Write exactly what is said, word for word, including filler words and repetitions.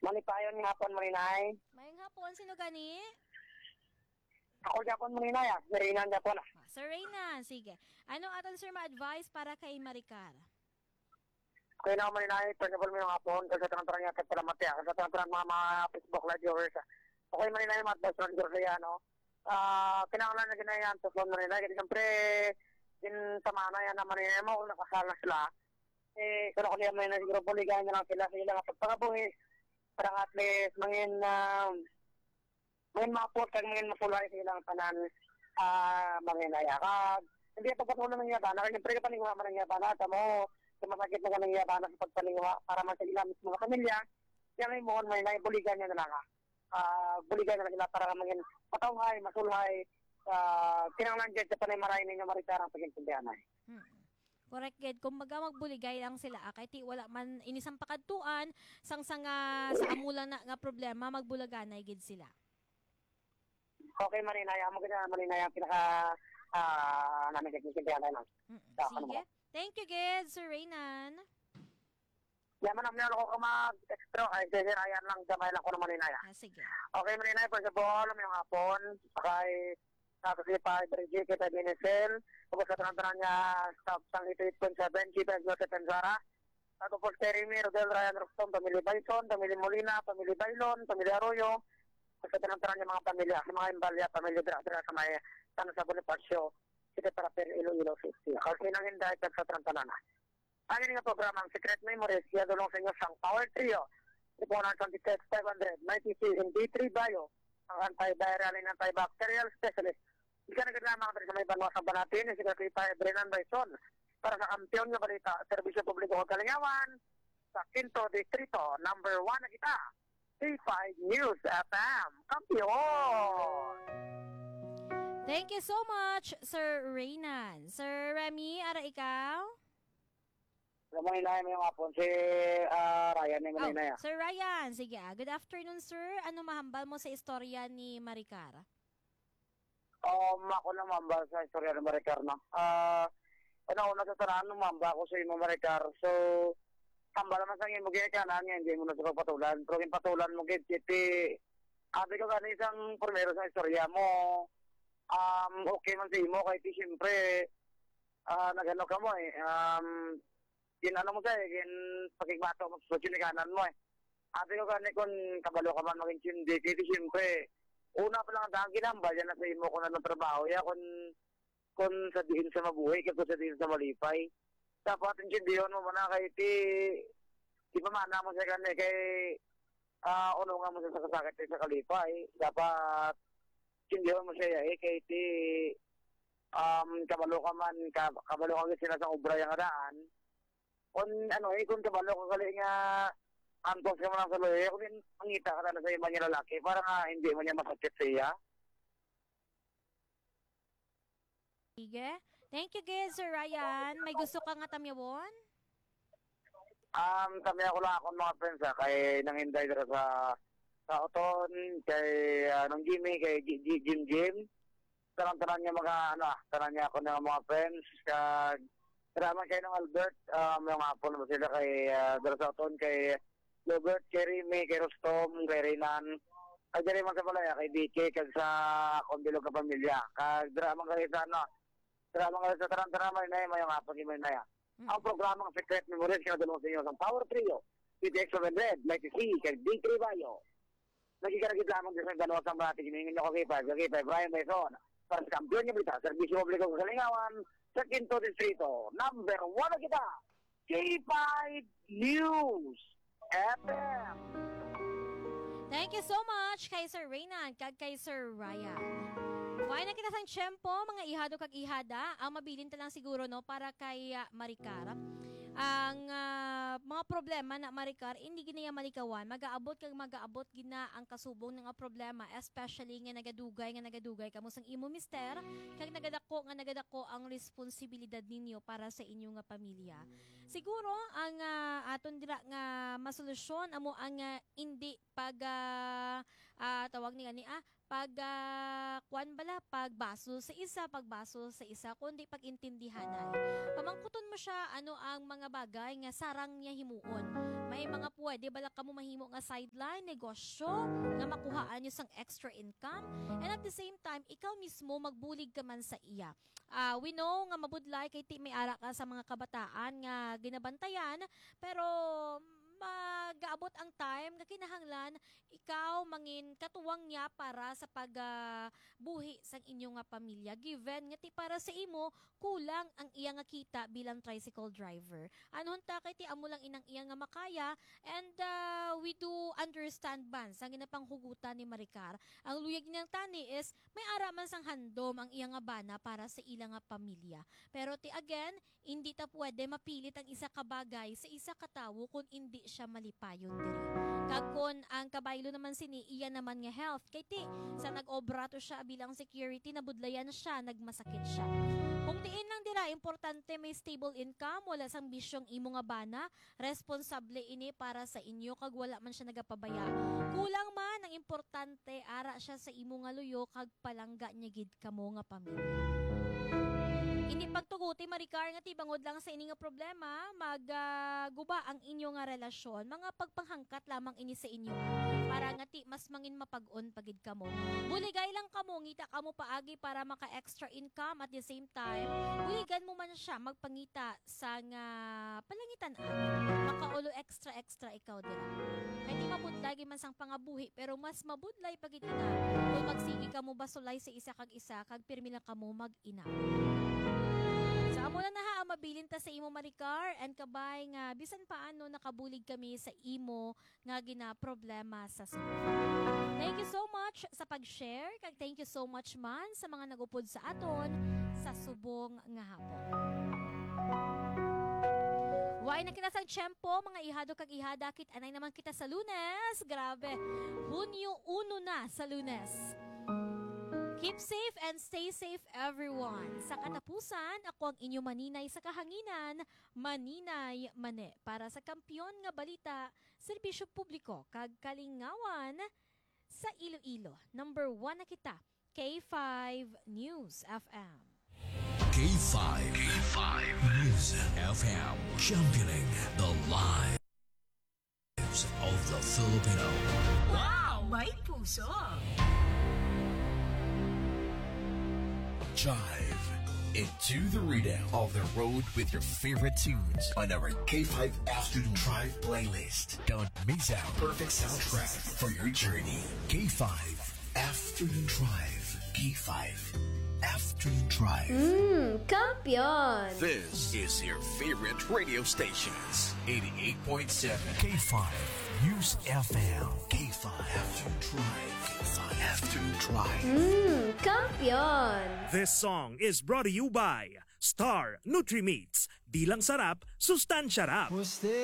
Malipayon nga po maninay. Mayang hapon, sino gani? Ako dyan po maninay ah. Narinan dyan po na. Ah, Sir Reynan, sige. Ano aton sir ma-advise para kay Maricar? Kaya na maninay, first of all may mga po, kasi tanang-tanang yata pala matya. Kasi tanang-tanang mga, mga Facebook live viewers. Okay maninay, matbas ng Georgia, no? Ah, kinakalan na ginayan sa phone maninay. Kasi siyempre, din tamana yan na maninay mo, kung nakasal na sila. Eh, kung ako niya maninay, siguro puligayan na lang sila. Sila nga pagpakabuhi. Parang at least, mangin, um, mangin mapot, kag mangin mapulay silang tanan, ah, mangin ayakag. Hindi ito patuloy ng yabana. Kasi siyempre, kapaningwa man ng yabana. Tamo, sumasakit na ka ng yabana sa pagpaningwa para man sa ilang mga pamilya. Kaya ngayon mo, may naibuligan niya na lang ha. Uh, buligan na lang sila para mangin patawhay, masulhay. Uh, kinanglan dyan sa panay maray ninyo maritarang pag-intindihan ay. Hmm. Correct, Ged. Kung baga magbuligay lang sila, ah, kahit ti wala man inisang pakadtuan, sang nga sa amulang na nga problema, magbulaganay, Ged sila. Okay, Marinaya. Mo gina Marinaya pinaka ah uh, namin nagsisindihan ay lang. Hmm. Sa Sige. Thank you, Ged, Sir Reynan. Yaman ang nilo ko mag-extra ay sisirayan lang gamay lang ko ng Marinaya. Ah, sige. Okay, Marinaya, first of all, may hapon, sakay nakasipay, Bridget, kita Binisel, tapos sa tanang-tanang niya, stop sang eight point seven, Chipa, Joseph Enzara, tapos Terimi, Rodel, Ryan, Rostom, Pamili Bison, Pamili Molina, Pamili Bailon, Pamili Arroyo, tapos sa tanang-tanang niya mga pamilya, sa mga imbalya, Pamili Dra-Dra, sa may tanong sa Bonifacio, kita para per Iloilo City. Kasi nang hindi sa tanang-tanang na. Ang nga programa, ang Secret Memories, siya dulong sa inyo sang Power Trio, one twenty-six five ninety-six in D three Bio, ang anti-viral and antibacterial specialist. Ika na lamang sa may banwasang banatin, si Kakita Brennan Bison, para sa kampiyon nga balita, Serbisyo Publiko ng Kalingawan, sa Quinto Distrito, number one na kita, C five News F M. Kampiyon! Thank you so much, Sir Reynan. Sir Remy, ara ikaw? Alam mo, hinay mo yung hapon, si uh, Ryan yung Oh, hinay. Sir Ryan, sige ah. Good afternoon, sir. Ano mahambal mo sa istorya ni Maricar? Um, ako naman ba sa istorya ng Maricar, no? Ah, uh, ano, nagtatarahan naman ba ako sa imo Maricar. So, hambal naman sa imo ginikanan niya, hindi mo na sa patulan. Pero yung patulan mo, git, kiti, abi ko gani isang primero sa istorya mo, um, okay man sa imo, kahit siyempre, ah, uh, nagano ka mo eh, um, ginano mo sa'yo, gin pagigbato mo sa sinikanan mo eh. Abi ko gani kung kabalo ka man mag-intindi, kiti siyempre, una pa lang ang dahang ginambal, yan na sa imo ko na ng trabaho, ya kung, kung sa diin sa mabuhay, kung sa diin sa malipay. Dapat intindihan mo man na kay ti, di pa mana mo sa kanil, kay, ah, uh, uno nga mo sa sakasakit sa kalipay. Dapat, intindihan mo siya eh, kay ti, um, kabalo ka man, kabalo ka sila sa obra yung adaan. Kung ano eh, kung kabalo ka kali nga, antos ka mo lang sa loya, kung mangita ka na sa iba niya lalaki, para nga hindi mo niya masakit siya. Sige. Thank you, guys, Sir Ryan. May gusto ka nga tamyawon? Um, kami ako lang akong mga friends ha, kay nanghinday dito sa sa Oton, kay uh, nung Jimmy, kay G G Jim Jim. Tarang-tarang niya mga, ano ah, tarang niya ako ng mga friends, kag taraman kayo ng Albert, um, yung hapon mo sila kay uh, dito sa Oton, kay Robert, kay Remy, kay Rostom, kay Reynan. Kag diri man sa balaya, kay D K, kag sa akong bilog ka pamilya. Kag drama kayo sa ano, drama kayo sa tarang-tarang may na yung hapon yung may na mm. Ang programang Secret Memories kaya dalawang sa inyo sa Power Trio, with X seven Red, like C, kag D three Bayo. Nagkikaragit lamang din sa dalawa sa mga tingin nyo ko kay Five, kay Five, Brian Bison, para sa kampiyon niya bita, Serbisyo Publiko sa Kalingawan, sa Quinto Distrito, number one na kita, K five News F M. Thank you so much kay Sir Reynan kag kay Sir Ryan. Why na kita sang tiyempo, mga ihado kag ihada, ang mabilin ta lang siguro no para kay uh, Maricar. Ang uh, mga problema na Maricar, hindi ginaya malikawan, mag-aabot kag mag-aabot gina ang kasubong ng problema, especially nga nagadugay nga nagadugay kamo sang imo mister, kag nagadako nga nagadako ang responsibilidad ninyo para sa inyo nga pamilya. Siguro ang uh, aton dira nga masolusyon amo ang uh, hindi pag uh, ah, tawag ni ani ah, pag ah, kwan bala, pagbaso sa isa, pagbaso sa isa, kundi pagintindihan ay. Pamangkuton mo siya ano ang mga bagay nga sarang niya himuon. May mga pwede bala kamo mahimo nga sideline, negosyo, nga makuhaan niyo sang extra income. And at the same time, ikaw mismo magbulig ka man sa iya. Ah, we know nga mabudlay kay ti may ara ka sa mga kabataan nga ginabantayan, pero mag-aabot ang time nga kinahanglan ikaw mangin katuwang niya para sa pagbuhi sang inyong nga pamilya, given nga ti para sa imo kulang ang iya nga kita bilang tricycle driver. Anon ta kay ti amo lang inang iya nga makaya, and uh, we do understand ban sa ginapanghugutan ni Maricar. Ang luyag niyang tani is may ara man sang handom ang iya nga bana para sa ilang nga pamilya. Pero ti again, hindi ta pwede mapilit ang isa ka bagay sa isa ka tawo kung hindi siya malipayon diri. Kag kun ang kabaylo naman sini iya naman nga health kay ti sa nag-obra to siya bilang security, nabudlayan siya, nagmasakit siya. Kung tiin lang dira, importante may stable income, wala sang bisyong imo nga bana, responsable ini para sa inyo kag wala man siya nagapabaya. Kulang man ang importante ara siya sa imo nga luyo kag palangga niya gid kamo nga pamilya. Hindi pagtuguti Maricar nga tibangod lang sa ini nga problema, magguba uh, ang inyo nga relasyon, mga pagpanghangkat lamang ini sa inyo para nga ti mas mangin mapag-on pagid kamo. Buligay lang kamo, ngita kamo paagi para maka extra income, at the same time buligan mo man siya magpangita sa nga palangitan ang makaulo extra extra ikaw dira. Kay di mabudlay man sang pangabuhi, pero mas mabudlay pagid ina kung magsigi kamo basulay sa isa kag isa kag pirmi lang kamo mag-ina. Sa amo lang na ha, mabilin ta sa imo Maricar, and kabay nga bisan paano nakabulig kami sa imo nga gina problema sa sunod. Thank you so much sa pag-share, kag thank you so much man sa mga nagupod sa aton sa subong nga hapon. Why na kita sang tiyempo, mga ihado kag ihada, kit anay naman kita sa Lunes. Grabe, Hunyo uno na sa Lunes. Keep safe and stay safe everyone. Sa katapusan, ako ang inyo maninay sa kahanginan, Maninay Mane. Para sa kampyon nga balita, serbisyo publiko, kag kalingawan sa Iloilo. Number one na kita, K five News F M. K five. K five News F M. Championing the lives of the Filipino. Wow! May puso! Jive into the readout of the road with your favorite tunes on our K five Afternoon Drive playlist. Don't miss out perfect soundtrack for your journey. K five Afternoon Drive. K five Afternoon Drive. Mmm, kampiyon! This is your favorite radio stations. eighty-eight point seven K five News F M. K five Afternoon Drive. K five Afternoon Drive. Mmm, kampiyon! This song is brought to you by Star Nutri-Meats. Di lang sarap, sustansya rap.